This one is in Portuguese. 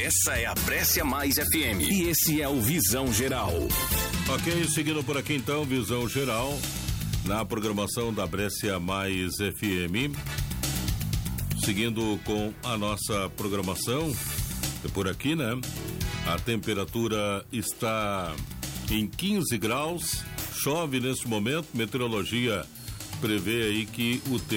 Essa é a Brescia Mais FM e esse é o Visão Geral. Ok, seguindo por aqui então, Visão Geral, na programação da Brescia Mais FM. Seguindo com a nossa programação, por aqui, né? A temperatura está em 15 graus, chove neste momento, meteorologia prevê aí que o tempo